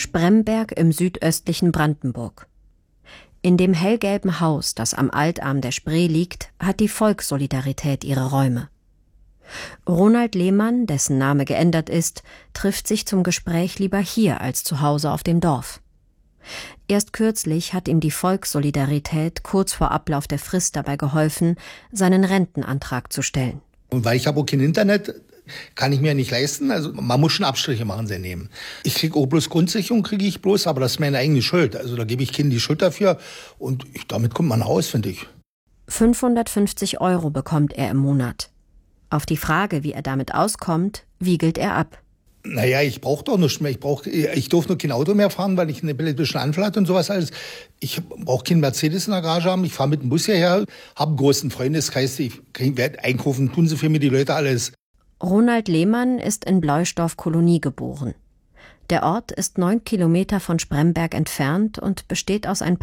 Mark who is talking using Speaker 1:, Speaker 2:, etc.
Speaker 1: Spremberg im südöstlichen Brandenburg. In dem hellgelben Haus, das am Altarm der Spree liegt, hat die Volkssolidarität ihre Räume. Ronald Lehmann, dessen Name geändert ist, trifft sich zum Gespräch lieber hier als zu Hause auf dem Dorf. Erst kürzlich hat ihm die Volkssolidarität kurz vor Ablauf der Frist dabei geholfen, seinen Rentenantrag zu stellen.
Speaker 2: Und weil ich habe auch kein Internet, kann ich mir nicht leisten. Also man muss schon Abstriche machen, sehr nehmen. Ich kriege auch bloß Grundsicherung, kriege ich bloß, aber das ist meine eigene Schuld. Also da gebe ich Kindern die Schuld dafür und damit kommt man aus, finde ich.
Speaker 1: 550 € bekommt er im Monat. Auf die Frage, wie er damit auskommt, wiegelt er ab.
Speaker 2: Naja, ich brauche doch nichts mehr. Ich durfte nur kein Auto mehr fahren, weil ich einen epileptischen Anfall hatte und sowas alles. Ich brauche keinen Mercedes in der Garage haben. Ich fahre mit dem Bus hierher, habe einen großen Freundeskreis. Ich werde einkaufen, tun sie für mich die Leute alles.
Speaker 1: Ronald Lehmann ist in Bloisdorf-Kolonie geboren. Der Ort ist 9 Kilometer von Spremberg entfernt und besteht aus ein